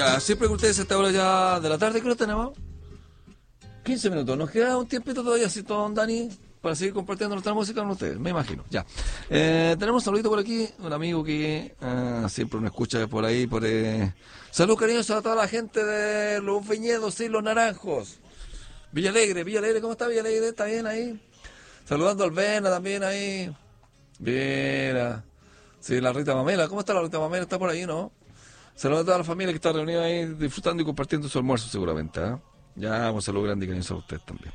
Siempre que ustedes a esta hora ya de la tarde, ¿qué hora tenemos? 15 minutos. Nos queda un tiempito todavía, ¿sí, don Dani? Para seguir compartiendo nuestra música con ustedes, me imagino. Ya. Tenemos un saludito por aquí, un amigo que siempre nos escucha por ahí. Salud cariñosos a toda la gente de los viñedos y los naranjos. Villalegre, ¿cómo está Villalegre? ¿Está bien ahí? Saludando al Vena también ahí. Viera. Sí, la Rita Mamela. ¿Cómo está la Rita Mamela? ¿Está por ahí, no? Saludos a toda la familia que está reunida ahí disfrutando y compartiendo su almuerzo seguramente. Ya, un saludo grande y cariñoso a usted también.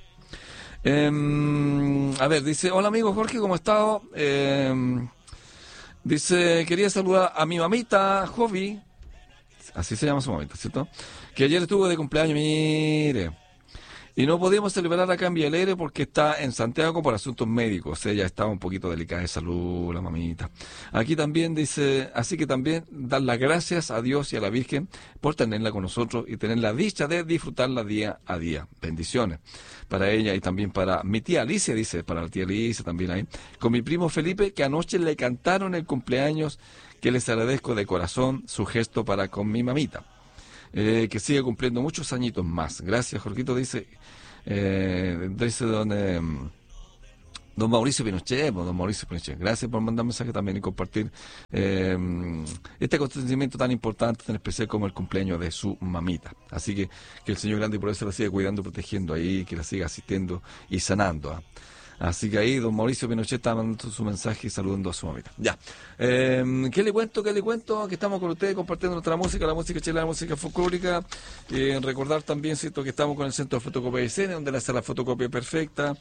A ver, dice, hola amigo Jorge, ¿cómo está? Dice, quería saludar a mi mamita, Jovi, así se llama su mamita, ¿cierto? Que ayer estuvo de cumpleaños, mire. Y no podíamos celebrar acá en Villalegre porque está en Santiago por asuntos médicos. Ella estaba un poquito delicada de salud, la mamita. Aquí también dice, así que también dar las gracias a Dios y a la Virgen por tenerla con nosotros y tener la dicha de disfrutarla día a día. Bendiciones para ella y también para mi tía Alicia, dice, para la tía Alicia también ahí. Con mi primo Felipe, que anoche le cantaron el cumpleaños, que les agradezco de corazón su gesto para con mi mamita. Que siga cumpliendo muchos añitos más. Gracias, Jorgito, dice don Mauricio Pinochet, don Mauricio Pinochet. Gracias por mandar mensaje también y compartir este acontecimiento tan importante, tan especial como el cumpleaños de su mamita. Así que el Señor grande y por eso la siga cuidando, protegiendo ahí, que la siga asistiendo y sanando. Así que ahí don Mauricio Pinochet está mandando su mensaje y saludando a su mamita. Ya. ¿Qué le cuento? Que estamos con ustedes compartiendo nuestra música, la música chilena, la música folclórica. Recordar también, ¿cierto?, que estamos con el Centro de Fotocopia de Escena, donde hace la fotocopia perfecta.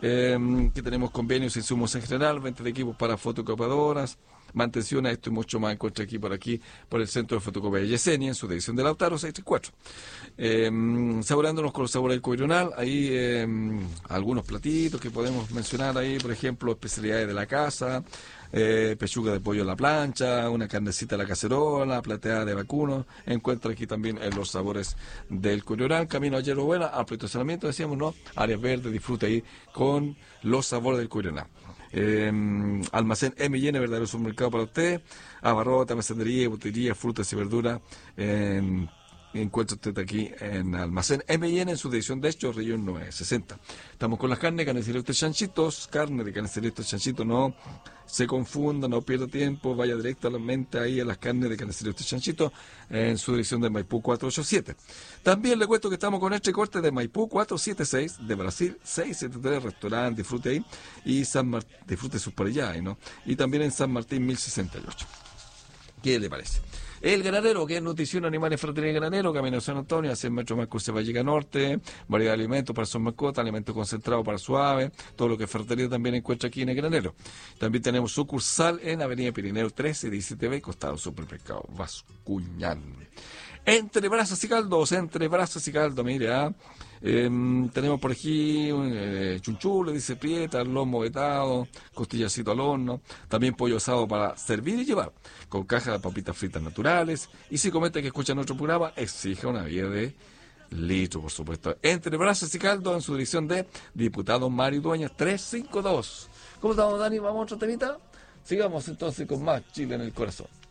Que tenemos convenios e insumos en general, venta de equipos para fotocopiadoras, mantención a esto y mucho más encuentra aquí por el Centro de Fotocopia de Yesenia, en su división de Lautaro 634. Saboreándonos con los sabores del Coirional, ahí algunos platitos que podemos mencionar ahí, por ejemplo, especialidades de la casa, pechuga de pollo a la plancha, una carnecita a la cacerola, plateada de vacuno. Encuentra aquí también los sabores del Coirional, camino a Hierro Buena, al estacionamiento, decíamos, ¿no? Áreas verdes, disfruta ahí con los sabores del Coirional. Almacén M&N, verdadero supermercado para usted, abarrota, mesendería, botería, frutas y verduras. Encuentra usted aquí en Almacén M&N en su edición de hecho, Región 960. Estamos con las carnes silvestres chanchitos, carne de carne silvestres chanchitos, no se confunda, no pierda tiempo, vaya directamente ahí a las carnes de carne silvestres chanchitos en su edición de Maipú 487. También le cuento que estamos con este corte de Maipú 476, de Brasil 673, restaurante, disfrute ahí, y disfrute sus por allá, ¿no? Y también en San Martín 1068. ¿Qué le parece? El Granero, que es nutrición animales fraternidad Granero, Camino San Antonio, a 100 metros más curso Valleca Norte, variedad de alimentos para sus mascotas, alimentos concentrados para su ave, todo lo que es fraternidad también encuentra aquí en el Granero. También tenemos sucursal en Avenida Pirineo 13, 17B, costado Supermercado Bascuñán. Entre brazos y caldos, mire, tenemos por aquí chunchulo, dice prieta, lomo vetado, costillacito al horno, también pollo asado para servir y llevar, con caja de papitas fritas naturales, y si comenta que escucha nuestro programa, exija una vía de litro, por supuesto. Entre brazos y caldos, en su dirección de diputado Mario Dueñas 352. ¿Cómo estamos, Dani? ¿Vamos a otro temita? Sigamos entonces con más Chile en el corazón.